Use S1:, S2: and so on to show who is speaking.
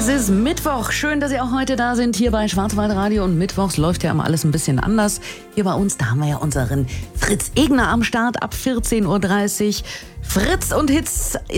S1: ist Mittwoch. Schön, dass Sie auch heute da sind hier bei Schwarzwaldradio. Und mittwochs läuft ja immer alles ein bisschen anders. Hier bei uns, da haben wir ja unseren Fritz Egner am Start ab 14:30 Uhr. Fritz und Hitz